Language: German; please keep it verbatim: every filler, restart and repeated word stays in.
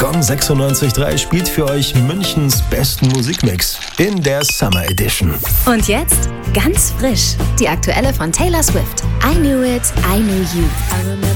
Gong sechsundneunzig Komma drei spielt für euch Münchens besten Musikmix in der Summer Edition. Und jetzt ganz frisch, die aktuelle von Taylor Swift. I Knew It, I Knew You.